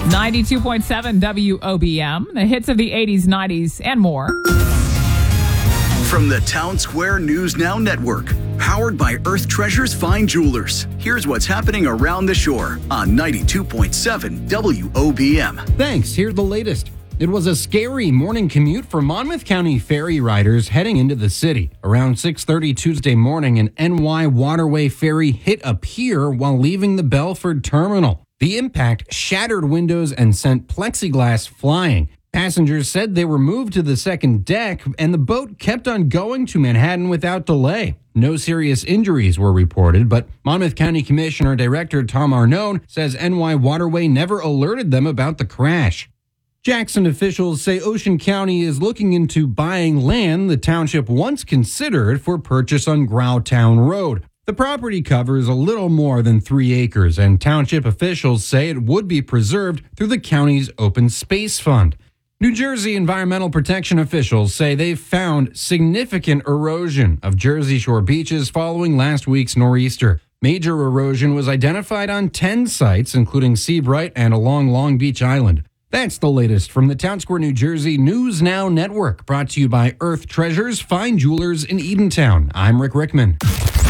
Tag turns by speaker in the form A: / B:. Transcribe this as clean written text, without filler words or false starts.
A: 92.7 WOBM, the hits of the 80s, 90s, and more.
B: From the Town Square News Now Network, powered by Earth Treasures Fine Jewelers. Here's what's happening around the shore on 92.7 WOBM.
C: Thanks. Here's the latest. It was a scary morning commute for Monmouth County ferry riders heading into the city. Around 6:30 Tuesday morning, an NY Waterway ferry hit a pier while leaving the Belford terminal. The impact shattered windows and sent plexiglass flying. Passengers said they were moved to the second deck, and the boat kept on going to Manhattan without delay. No serious injuries were reported, but Monmouth County Commissioner Director Tom Arnone says NY Waterway never alerted them about the crash. Jackson officials say Ocean County is looking into buying land the township once considered for purchase on Growtown Road. The property covers a little more than 3 acres, and township officials say it would be preserved through the county's open space fund. New Jersey environmental protection officials say they've found significant erosion of Jersey Shore beaches following last week's nor'easter. Major erosion was identified on 10 sites, including Seabright and along Long Beach Island. That's the latest from the Town Square, New Jersey News Now Network, brought to you by Earth Treasures Fine Jewelers in Edentown. I'm Rick Rickman.